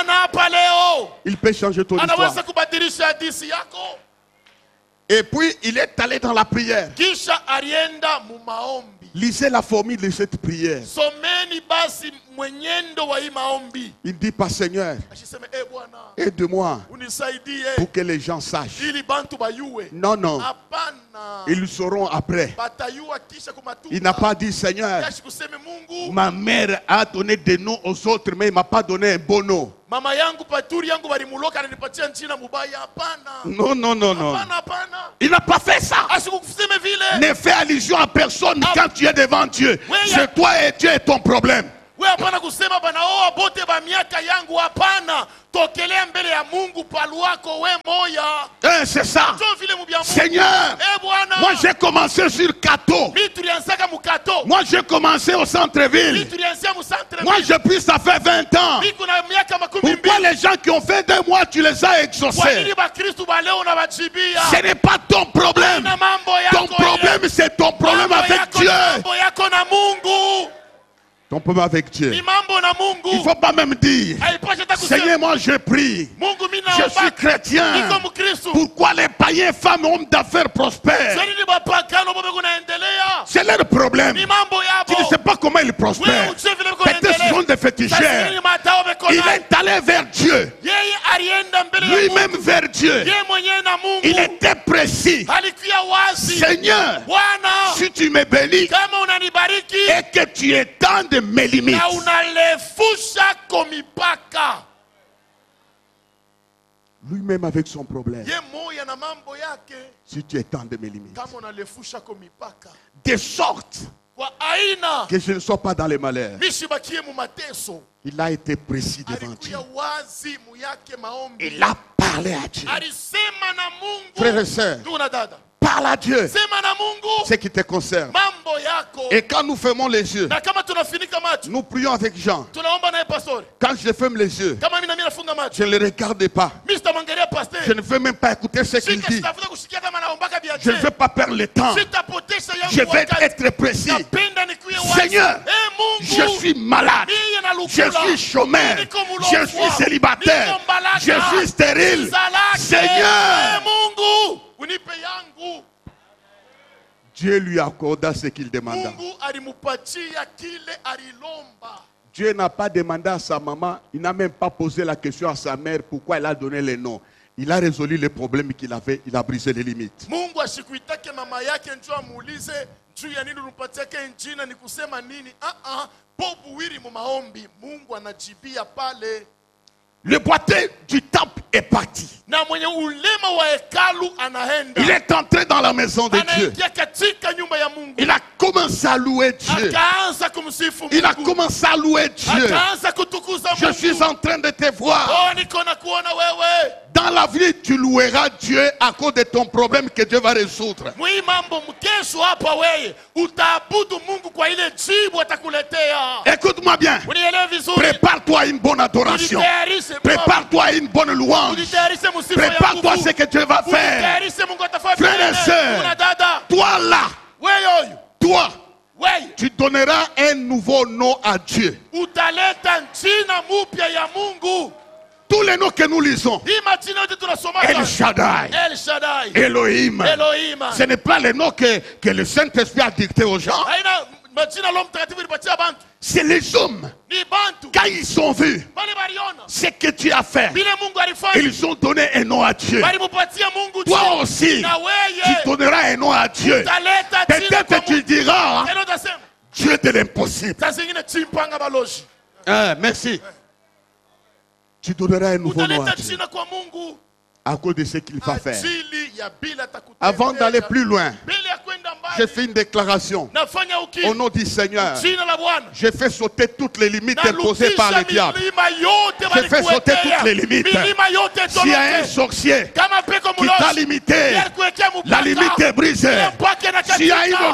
Il peut changer ton histoire. Et puis il est allé dans la prière. Lisez la formule de cette prière. Il dit pas Seigneur, aide-moi pour que les gens sachent. Non, non. Ils le sauront après. Il n'a pas dit Seigneur, ma mère a donné des noms aux autres, mais il ne m'a pas donné un bon nom. Non, non, non, non. Il n'a pas fait ça. Ne fais allusion à personne quand tu es devant Dieu. C'est toi et Dieu est ton problème. C'est ça. Seigneur, moi j'ai commencé sur Kato. Moi j'ai commencé au centre-ville. Moi j'ai pris ça fait 20 ans. Pourquoi les gens qui ont fait 2 mois tu les as exaucés? Ce n'est pas ton problème. Ton problème c'est ton problème avec Dieu. Ton problème avec Dieu. Il ne faut pas même dire Seigneur, moi je prie. Je suis chrétien. Pourquoi les païens, femmes, hommes d'affaires prospèrent? C'est leur problème. Tu ne sais pas comment ils prospèrent. Peut-être ce sont des féticheurs. Il est allé vers Dieu. Lui-même vers Dieu. Il était précis. Seigneur, si tu me bénis et que tu étends de mes limites, lui-même avec son problème, si tu étends de mes limites, de sorte que je ne sois pas dans les malheurs. Il a été précis devant Dieu. Il a parlé à Dieu. Frères et sœurs, parle à Dieu ce qui te concerne. Et quand nous fermons les yeux, nous prions avec Jean. Quand je ferme les yeux, je ne les regarde pas. Je ne veux même pas écouter ce qu'il dit. Je ne veux pas perdre le temps. Je vais être précis. Seigneur, je suis malade. Je suis chômeur. Je suis célibataire. Je suis stérile. Seigneur, Dieu lui accorda ce qu'il demanda. Dieu n'a pas demandé à sa maman, il n'a même pas posé la question à sa mère pourquoi elle a donné les noms. Il a résolu les problèmes qu'il avait, il a brisé les limites. Le boiteux du temple est parti. Il est entré dans la maison de Dieu. Il a commencé à louer Dieu. Il a commencé à louer Dieu. Je suis en train de te voir. Dans la vie, tu loueras Dieu à cause de ton problème que Dieu va résoudre. Écoute-moi bien. Prépare-toi à une bonne adoration. Prépare-toi à une bonne louange. Prépare-toi à ce que Dieu va faire. Frères et sœurs, toi là, toi, tu donneras un nouveau nom à Dieu. Tous les noms que nous lisons, El Shaddai, Elohim, ce n'est pas les noms que le Saint-Esprit a dicté aux gens. C'est les hommes. Quand ils sont vus ce que tu as fait, ils ont donné un nom à Dieu. Toi aussi, tu donneras un nom à Dieu. Peut-être que tu diras Dieu de l'impossible. Merci. Tu donneras un nouveau nom à Dieu à cause de ce qu'il va faire. Avant d'aller plus loin, j'ai fait une déclaration au nom du Seigneur. J'ai fait sauter toutes les limites imposées par le diable. J'ai fait sauter toutes les limites. S'il y a un sorcier qui t'a limité, la limite est brisée. S'il y a une